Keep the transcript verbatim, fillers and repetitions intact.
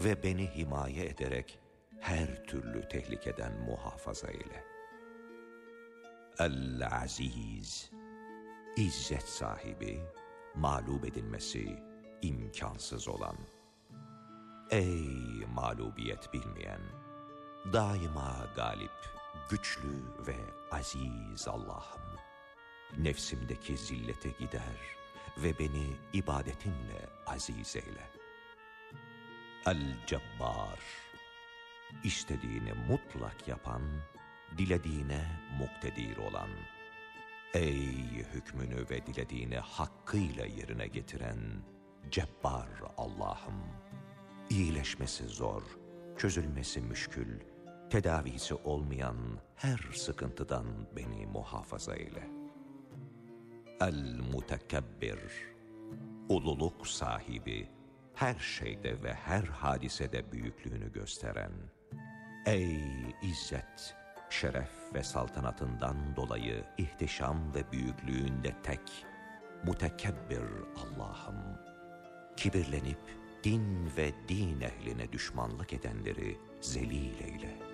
ve beni himaye ederek her türlü tehlikeden muhafaza eyle. El-Aziz, İzzet sahibi, mağlup edilmesi imkansız olan. Ey mağlubiyet bilmeyen, daima galip, güçlü ve aziz Allah'ım, nefsimdeki zillete gider ve beni ibadetinle aziz eyle. El-Cebbar, istediğini mutlak yapan, dilediğine muktedir olan. Ey hükmünü ve dilediğini hakkıyla yerine getiren Cebbar Allah'ım, iyileşmesi zor, çözülmesi müşkül, tedavisi olmayan her sıkıntıdan beni muhafaza eyle. El-Mutekebbir, ululuk sahibi, her şeyde ve her hadisede büyüklüğünü gösteren. Ey izzet, şeref ve saltanatından dolayı ihtişam ve büyüklüğünde tek, mutekebbir Allah'ım, kibirlenip din ve din ehline düşmanlık edenleri zelil eyle.